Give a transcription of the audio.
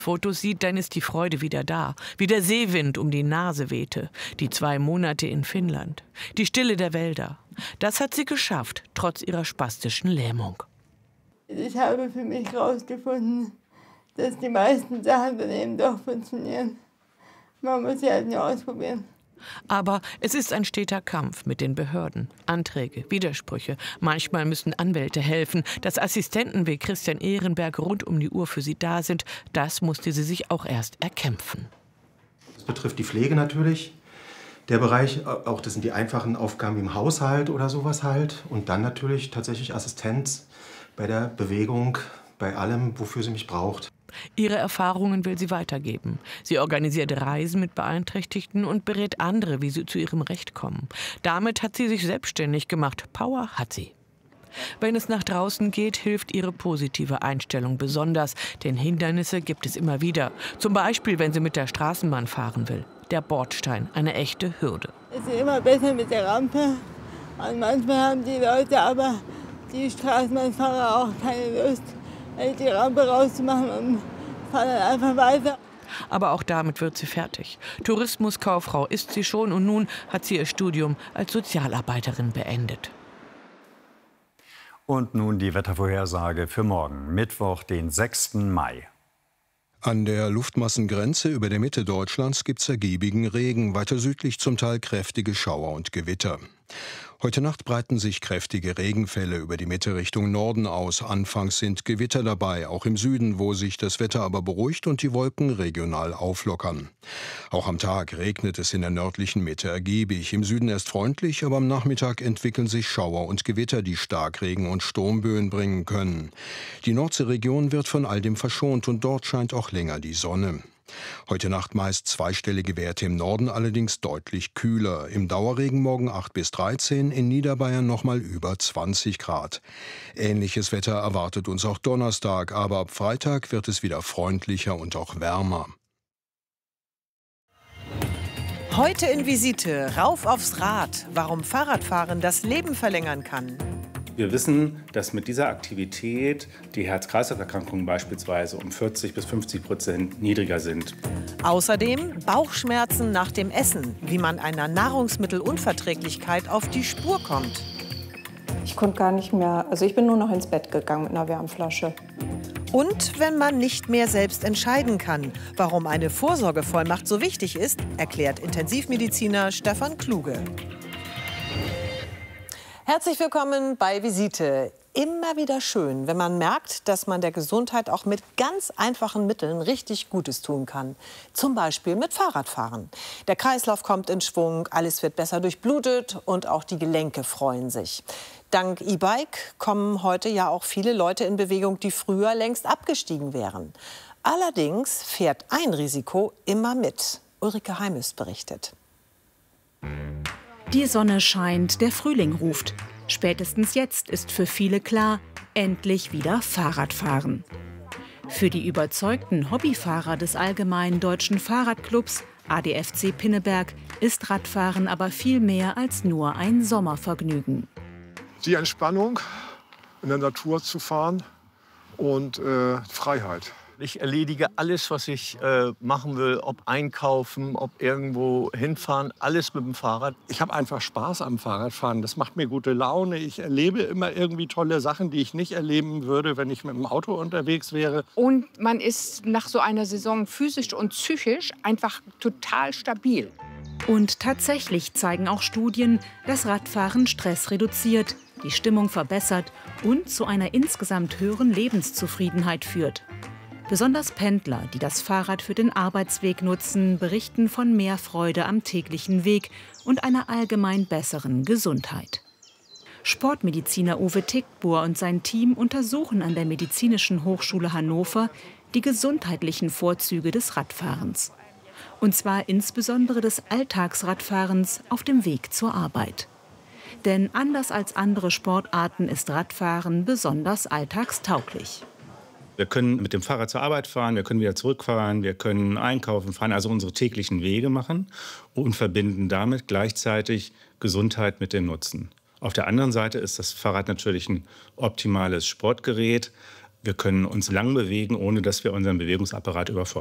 Fotos sieht, dann ist die Freude wieder da, wie der Seewind um die Nase wehte, die 2 Monate in Finnland, die Stille der Wälder. Das hat sie geschafft, trotz ihrer spastischen Lähmung. Ich habe für mich herausgefunden, dass die meisten Sachen dann eben doch funktionieren. Man muss sie halt nur ausprobieren. Aber es ist ein steter Kampf mit den Behörden. Anträge, Widersprüche. Manchmal müssen Anwälte helfen. Dass Assistenten wie Christian Ehrenberg rund um die Uhr für sie da sind, das musste sie sich auch erst erkämpfen. Das betrifft die Pflege natürlich. Der Bereich, auch das sind die einfachen Aufgaben im Haushalt oder sowas halt. Und dann natürlich tatsächlich Assistenz bei der Bewegung, bei allem, wofür sie mich braucht. Ihre Erfahrungen will sie weitergeben. Sie organisiert Reisen mit Beeinträchtigten und berät andere, wie sie zu ihrem Recht kommen. Damit hat sie sich selbstständig gemacht. Power hat sie. Wenn es nach draußen geht, hilft ihre positive Einstellung besonders. Denn Hindernisse gibt es immer wieder. Zum Beispiel, wenn sie mit der Straßenbahn fahren will. Der Bordstein, eine echte Hürde. Es ist immer besser mit der Rampe. Und manchmal haben die Leute, aber die Straßenbahnfahrer, auch keine Lust, die Rampe rauszumachen und fahren dann einfach weiter. Aber auch damit wird sie fertig. Tourismuskauffrau ist sie schon und nun hat sie ihr Studium als Sozialarbeiterin beendet. Und nun die Wettervorhersage für morgen, Mittwoch, den 6. Mai. An der Luftmassengrenze über der Mitte Deutschlands gibt es ergiebigen Regen, weiter südlich zum Teil kräftige Schauer und Gewitter. Heute Nacht breiten sich kräftige Regenfälle über die Mitte Richtung Norden aus. Anfangs sind Gewitter dabei, auch im Süden, wo sich das Wetter aber beruhigt und die Wolken regional auflockern. Auch am Tag regnet es in der nördlichen Mitte ergiebig. Im Süden erst freundlich, aber am Nachmittag entwickeln sich Schauer und Gewitter, die Starkregen und Sturmböen bringen können. Die Nordseeregion wird von all dem verschont und dort scheint auch länger die Sonne. Heute Nacht meist zweistellige Werte im Norden, allerdings deutlich kühler. Im Dauerregen morgen 8 bis 13, in Niederbayern nochmal über 20 Grad. Ähnliches Wetter erwartet uns auch Donnerstag, aber ab Freitag wird es wieder freundlicher und auch wärmer. Heute in Visite, rauf aufs Rad, warum Fahrradfahren das Leben verlängern kann. Wir wissen, dass mit dieser Aktivität die Herz-Kreislauf-Erkrankungen beispielsweise um 40 bis 50% niedriger sind. Außerdem Bauchschmerzen nach dem Essen, wie man einer Nahrungsmittelunverträglichkeit auf die Spur kommt. Ich konnte gar nicht mehr, also ich bin nur noch ins Bett gegangen mit einer Wärmflasche. Und wenn man nicht mehr selbst entscheiden kann, warum eine Vorsorgevollmacht so wichtig ist, erklärt Intensivmediziner Stefan Kluge. Herzlich willkommen bei Visite. Immer wieder schön, wenn man merkt, dass man der Gesundheit auch mit ganz einfachen Mitteln richtig Gutes tun kann. Zum Beispiel mit Fahrradfahren. Der Kreislauf kommt in Schwung, alles wird besser durchblutet und auch die Gelenke freuen sich. Dank E-Bike kommen heute ja auch viele Leute in Bewegung, die früher längst abgestiegen wären. Allerdings fährt ein Risiko immer mit. Ulrike Heimüst berichtet. Die Sonne scheint, der Frühling ruft. Spätestens jetzt ist für viele klar, endlich wieder Fahrradfahren. Für die überzeugten Hobbyfahrer des Allgemeinen Deutschen Fahrradclubs ADFC Pinneberg ist Radfahren aber viel mehr als nur ein Sommervergnügen. Die Entspannung, in der Natur zu fahren und Freiheit. Ich erledige alles, was ich machen will, ob einkaufen, ob irgendwo hinfahren, alles mit dem Fahrrad. Ich habe einfach Spaß am Fahrradfahren. Das macht mir gute Laune. Ich erlebe immer irgendwie tolle Sachen, die ich nicht erleben würde, wenn ich mit dem Auto unterwegs wäre. Und man ist nach so einer Saison physisch und psychisch einfach total stabil. Und tatsächlich zeigen auch Studien, dass Radfahren Stress reduziert, die Stimmung verbessert und zu einer insgesamt höheren Lebenszufriedenheit führt. Besonders Pendler, die das Fahrrad für den Arbeitsweg nutzen, berichten von mehr Freude am täglichen Weg und einer allgemein besseren Gesundheit. Sportmediziner Uwe Tickbohr und sein Team untersuchen an der Medizinischen Hochschule Hannover die gesundheitlichen Vorzüge des Radfahrens. Und zwar insbesondere des Alltagsradfahrens auf dem Weg zur Arbeit. Denn anders als andere Sportarten ist Radfahren besonders alltagstauglich. Wir können mit dem Fahrrad zur Arbeit fahren, wir können wieder zurückfahren, wir können einkaufen fahren, also unsere täglichen Wege machen und verbinden damit gleichzeitig Gesundheit mit dem Nutzen. Auf der anderen Seite ist das Fahrrad natürlich ein optimales Sportgerät, Wir können uns lang bewegen, ohne dass wir unseren Bewegungsapparat überfordern.